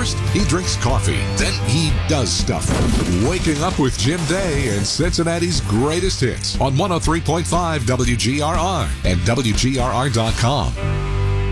First, he drinks coffee. Then he does stuff. Waking Up with Jim Day and Cincinnati's greatest hits on 103.5 WGRR and WGRR.com.